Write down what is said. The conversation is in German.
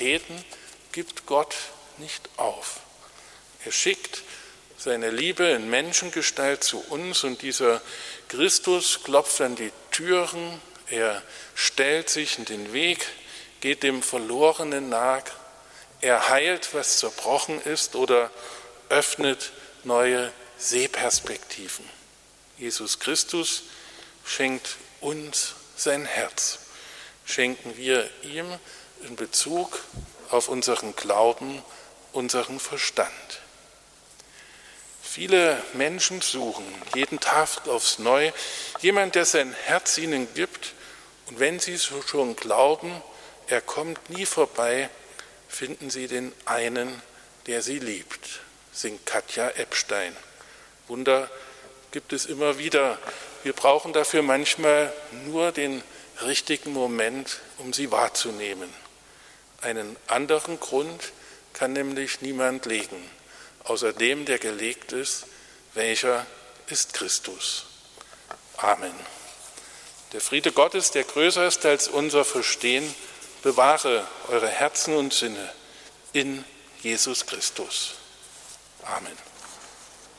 Realitäten gibt Gott nicht auf. Er schickt seine Liebe in Menschengestalt zu uns und dieser Christus klopft an die Türen, er stellt sich in den Weg, geht dem Verlorenen nach, er heilt, was zerbrochen ist oder öffnet neue Sehperspektiven. Jesus Christus schenkt uns sein Herz. Schenken wir ihm in Bezug auf unseren Glauben, unseren Verstand. Viele Menschen suchen jeden Tag aufs Neue jemand, der sein Herz ihnen gibt. Und wenn sie so schon glauben, er kommt nie vorbei, finden sie den einen, der sie liebt, singt Katja Epstein. Wunder gibt es immer wieder. Wir brauchen dafür manchmal nur den richtigen Moment, um sie wahrzunehmen. Einen anderen Grund kann nämlich niemand legen, außer dem, der gelegt ist, welcher ist Christus. Amen. Der Friede Gottes, der größer ist als unser Verstehen, bewahre eure Herzen und Sinne in Jesus Christus. Amen.